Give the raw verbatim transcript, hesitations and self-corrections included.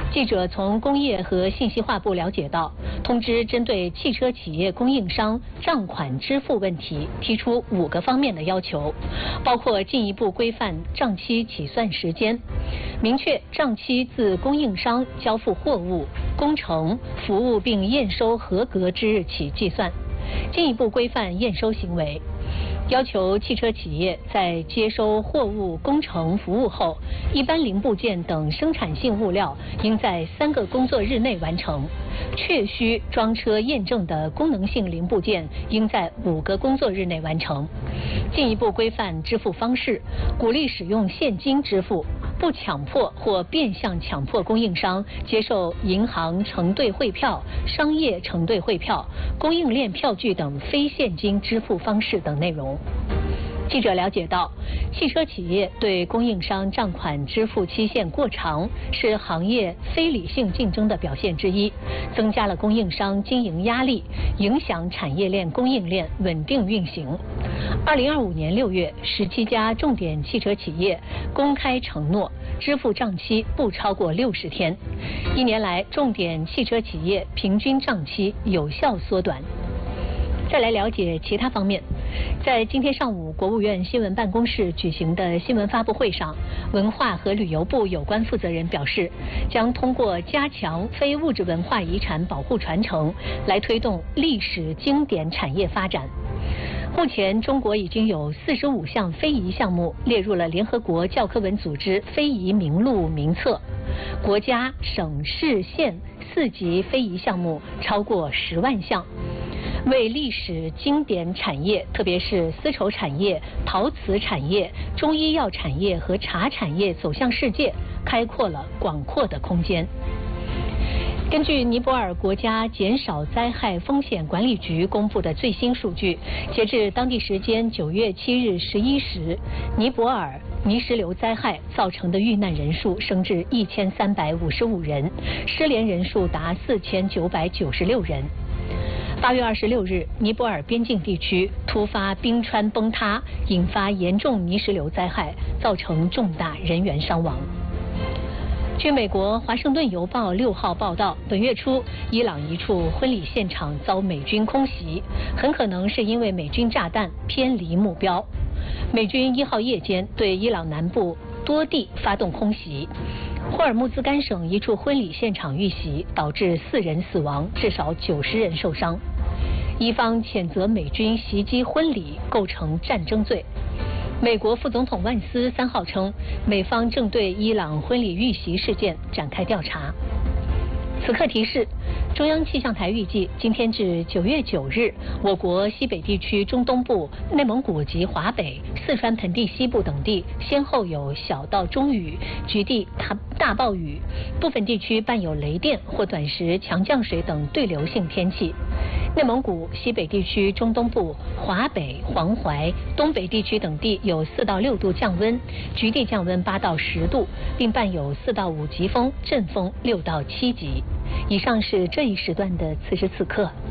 记者从工业和信息化部了解到，通知针对汽车企业供应商账款支付问题提出五个方面的要求，包括进一步规范账期起算时间，明确账期自供应商交付货物、工程、服务并验收合格之日起计算，进一步规范验收行为。要求汽车企业在接收货物、工程服务后，一般零部件等生产性物料应在三个工作日内完成，确需装车验证的功能性零部件应在五个工作日内完成。进一步规范支付方式，鼓励使用现金支付，不强迫或变相强迫供应商接受银行承兑汇票、商业承兑汇票、供应链票据等非现金支付方式等内容。记者了解到，汽车企业对供应商账款支付期限过长是行业非理性竞争的表现之一，增加了供应商经营压力，影响产业链供应链稳定运行。二零二五年六月，十七家重点汽车企业公开承诺支付账期不超过六十天，一年来重点汽车企业平均账期有效缩短。再来了解其他方面，在今天上午，国务院新闻办公室举行的新闻发布会上，文化和旅游部有关负责人表示，将通过加强非物质文化遗产保护传承，来推动历史经典产业发展。目前，中国已经有四十五项非遗项目列入了联合国教科文组织非遗名录名册，国家、省、市、县四级非遗项目超过十万项。为历史经典产业，特别是丝绸产业、陶瓷产业、中医药产业和茶产业走向世界，开阔了广阔的空间。根据尼泊尔国家减少灾害风险管理局公布的最新数据，截至当地时间九月七日十一时，尼泊尔泥石流灾害造成的遇难人数升至一千三百五十五人，失联人数达四千九百九十六人。八月二十六日，尼泊尔边境地区突发冰川崩塌，引发严重泥石流灾害，造成重大人员伤亡。据美国《华盛顿邮报》六号报道，本月初，伊朗一处婚礼现场遭美军空袭，很可能是因为美军炸弹偏离目标。美军一号夜间对伊朗南部多地发动空袭。霍尔木兹干省一处婚礼现场遇袭，导致四人死亡，至少九十人受伤。伊方谴责美军袭击婚礼构成战争罪。美国副总统万斯三号称，美方正对伊朗婚礼遇袭事件展开调查。此刻提示，中央气象台预计，今天至九月九日，我国西北地区、中东部、内蒙古及华北、四川盆地西部等地先后有小到中雨，局地大大暴雨，部分地区伴有雷电或短时强降水等对流性天气。内蒙古、西北地区、中东部、华北、黄淮、东北地区等地有四到六度降温，局地降温八到十度，并伴有四到五级风，阵风六到七级。以上是这一时段的此时此刻。